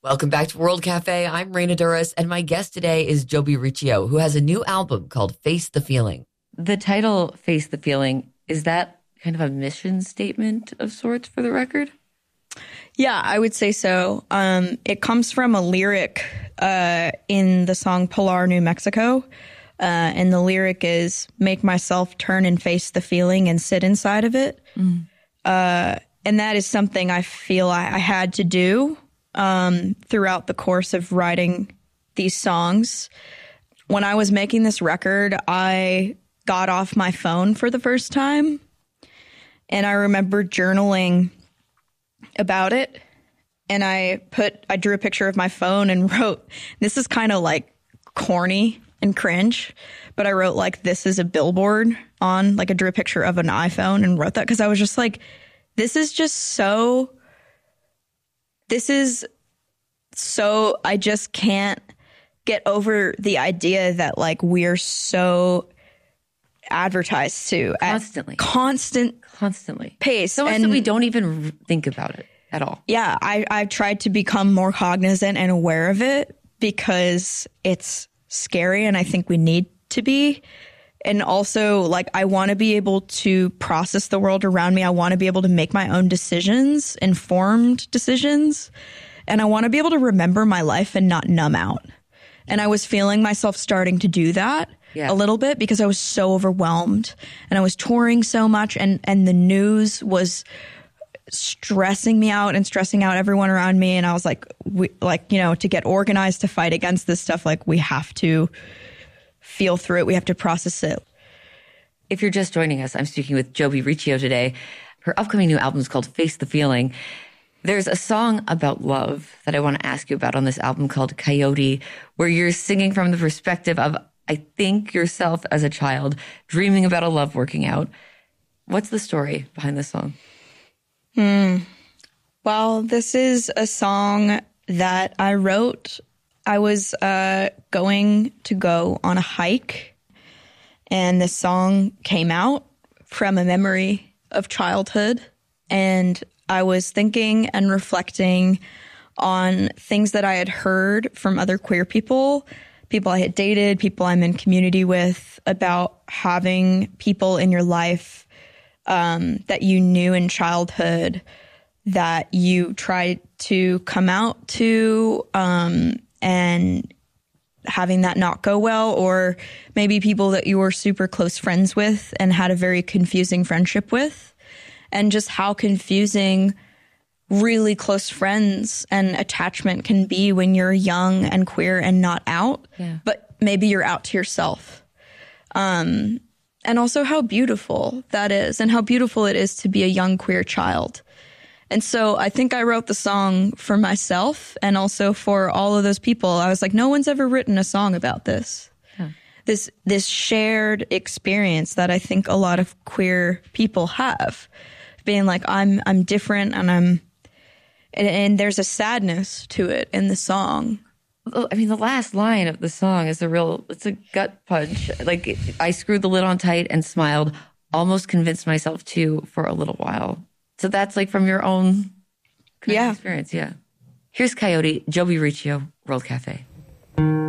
Welcome back to World Cafe. I'm Raina Duras, and my guest today is Joby Riccio, who has a new album called Face the Feeling. The title, Face the Feeling, is that kind of a mission statement of sorts for the record? Yeah, I would say so. It comes from a lyric in the song Pilar, New Mexico. And the lyric is, make myself turn and face the feeling and sit inside of it. And that is something I feel I had to do throughout the course of writing these songs. When I was making this record, I got off my phone for the first time. And I remember journaling about it. And I drew a picture of my phone and wrote, this is kind of like corny and cringe, but I wrote like, this is a billboard on, like I drew a picture of an iPhone and wrote that because I was just like, this is so, I just can't get over the idea that like we're so advertised to Constantly pace. So much that we don't even think about it at all. Yeah. I tried to become more cognizant and aware of it because it's scary and I think we need to be. And also, like, I want to be able to process the world around me. I want to be able to make my own decisions, informed decisions. And I want to be able to remember my life and not numb out. And I was feeling myself starting to do that a little bit because I was so overwhelmed and I was touring so much and the news was stressing me out and stressing out everyone around me. And I was like, to get organized to fight against this stuff, like we have to feel through it. We have to process it. If you're just joining us, I'm speaking with Joby Riccio today. Her upcoming new album is called Face the Feeling. There's a song about love that I want to ask you about on this album called Coyote, where you're singing from the perspective of, I think, yourself as a child, dreaming about a love working out. What's the story behind this song? Well, this is a song that I wrote. I was going to go on a hike, and the song came out from a memory of childhood. And I was thinking and reflecting on things that I had heard from other queer people I had dated, people I'm in community with, about having people in your life that you knew in childhood that you tried to come out to, and having that not go well, or maybe people that you were super close friends with and had a very confusing friendship with, and just how confusing really close friends and attachment can be when you're young and queer and not out, but maybe you're out to yourself. And also how beautiful that is and how beautiful it is to be a young queer child. And so I think I wrote the song for myself and also for all of those people. I was like, no one's ever written a song about this. This shared experience that I think a lot of queer people have, being like, I'm different and there's a sadness to it in the song. I mean, the last line of the song is it's a gut punch. Like, I screwed the lid on tight and smiled, almost convinced myself to for a little while. So that's like from your own experience. Yeah. Here's Coyote, Joby Riccio, World Cafe.